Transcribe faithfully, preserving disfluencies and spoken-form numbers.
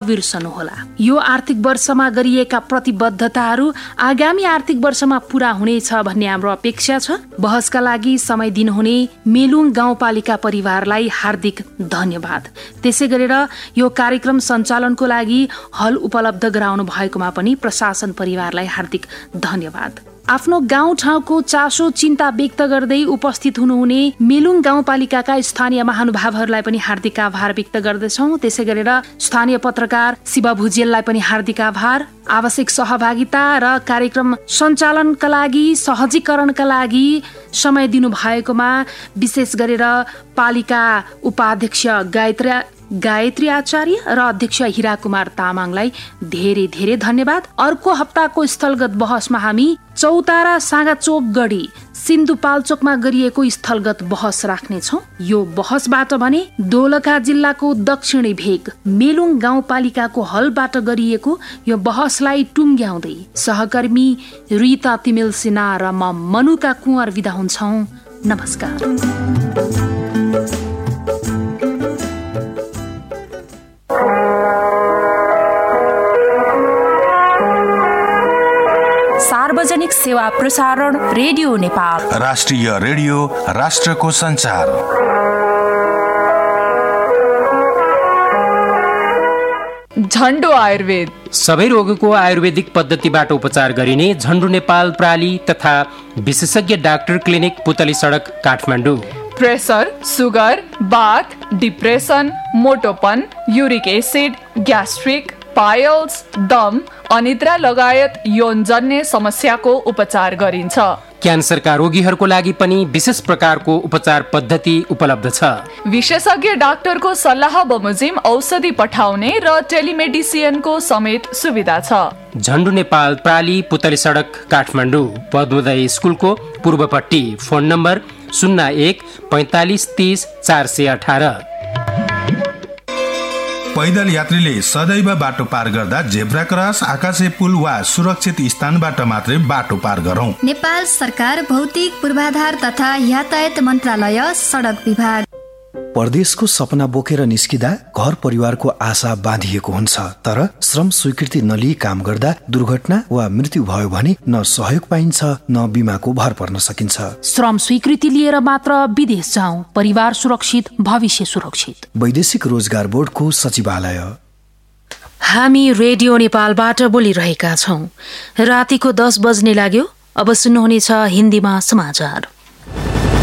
नबिर्सनुहोला। यो आर्थिक वर्षमा गरिएका प्रतिबद्धताहरू आगामी आर्थिक वर्षमा पूरा हुनेछ भन्ने हाम्रो अपेक्षा छ। बहसका लागि समय दिनुहुने मेलुङ गाउँपालिका परिवारलाई हार्दिक धन्यवाद। त्यसै गरेर यो कार्यक्रम सञ्चालनको लागि हल उपलब्ध गराउनु भएकोमा पनि प्रशासन परिवारलाई हार्दिक धन्यवाद। आफ्नो गाउँठाउँको चासो चिन्ता व्यक्त गर्दै उपस्थित हुनुहुने मेलुङ गाउँपालिकाका स्थानीय महानुभावहरूलाई पनि हार्दिक आभार व्यक्त गर्दछौँ। त्यसै गरेर स्थानीय पत्रकार शिव भुजेललाई पनि हार्दिक आभार। आवश्यक सहभागिता र कार्यक्रम सञ्चालनका लागि सहजीकरणका लागि समय दिनु भएकोमा विशेष गरेर पालिका उपाध्यक्ष गायत्री गायत्री आचार्य र अध्यक्ष हिरा कुमार तामाङलाई धेरै धेरै धन्यवाद। अर्को हप्ताको स्थलगत बहसमा हामी चौतारा साँगाचोक गढी सिन्धुपाल्चोकमा गरिएको स्थलगत बहस राख्नेछौँ। यो बहसबाट भने दोलखा जिल्लाको दक्षिणी भेग मेलुङ गाउँपालिकाको हलबाट गरिएको यो बहसलाई टुङ्ग्याउँदै सहकर्मी रिता तिमिल सिन्हा र म मनुका कुँवर विदा हुन्छौँ। नमस्कार। सार्वजनिक सेवा प्रसारण रेडियो नेपाल, राष्ट्रिय रेडियो, राष्ट्रको संचार। झन्डो आयुर्वेद सबै रोगको आयुर्वेदिक पद्धतिबाट उपचार गरिने झन्डो नेपाल प्राली तथा विशेषज्ञ डाक्टर क्लिनिक पुतली सडक काठमाडौँ। प्रेसर, सुगर, बाथ, depression, मोटोपन, uric acid, gastric, piles, दम, अनिद्रा लगायत यौनजन्य समस्याको उपचार गरिन्छ। क्यान्सरका रोगीहरूको लागि पनि विशेष प्रकारको उपचार पद्धति उपलब्ध छ। विशेषज्ञ डाक्टरको सल्लाह बमोजिम औषधि पठाउने र टेलिमेडिसिनको समेत सुविधा छ। झन्डु नेपाल प्राली पुतली सडक काठमाडौँ, पद्मोदय स्कुलको पूर्वपट्टि। फोन नम्बर शून्य एक पैँतालिस तीस चार सय अठारह। पैदल यात्रीले सदैव बाटो पार गर्दा जेब्रा क्रस, आकाशे पुल वा सुरक्षित स्थानबाट मात्रै बाटो पार गरौं। नेपाल सरकार भौतिक पूर्वाधार तथा यातायात मन्त्रालय सडक विभाग। परदेशको सपना बोकेर निस्किदा घर परिवारको आशा बाँधिएको हुन्छ, तर श्रम स्वीकृति नलिई काम गर्दा दुर्घटना वा मृत्यु भयो भने न सहयोग पाइन्छ न बिमाको भर पर्न सकिन्छ। श्रम स्वीकृति लिएर मात्र विदेश जाउँ, परिवार सुरक्षित, भविष्य सुरक्षित। वैदेशिक रोजगार बोर्डको सचिवालय। हामी रेडियो नेपालबाट बोलिरहेका छौँ। रातिको दस बज्ने लाग्यो। अब सुन्नुहुनेछ हिन्दीमा समाचार।